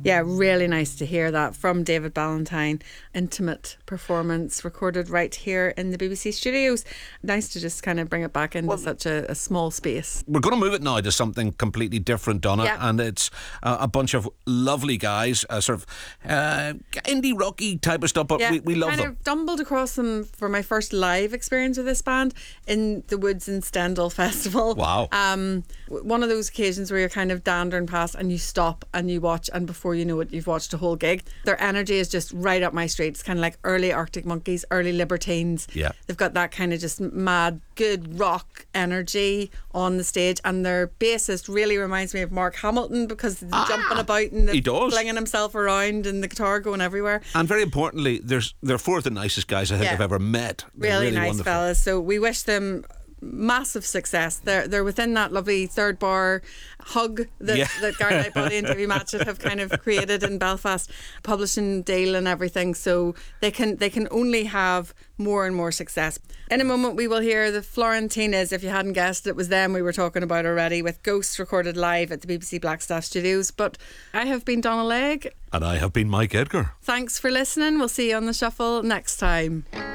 Yeah, really nice to hear that from David Ballantyne. Intimate performance recorded right here in the BBC studios. Nice to just kind of bring it back into such a small space. We're going to move it now to something completely different, Donna, and it's a bunch of lovely guys, sort of indie rocky type of stuff, but we love them. I kind of stumbled across them for my first live experience with this band in the Woods in Stendhal Festival. Wow. One of those occasions where you're kind of dandering past and you stop and you watch, and before you know it, you've watched a whole gig. Their energy is just right up my street. It's kind of like early Arctic Monkeys, early Libertines. Yeah. They've got that kind of just mad, good rock energy on the stage, and their bassist really reminds me of Mark Hamilton because he's jumping about and flinging himself around and the guitar going everywhere. And very importantly, they're four of the nicest guys I think I've ever met. Really nice wonderful fellas. So we wish them massive success. They're within that lovely Third Bar hug that Garlight Body and TV Match have kind of created in Belfast, publishing deal and everything, so they can only have more and more success. In a moment we will hear the Florentines. If you hadn't guessed, it was them we were talking about already, with Ghosts recorded live at the BBC Blackstaff Studios. But I have been Donna Legg. And I have been Mike Edgar. Thanks for listening. We'll see you on The Shuffle next time.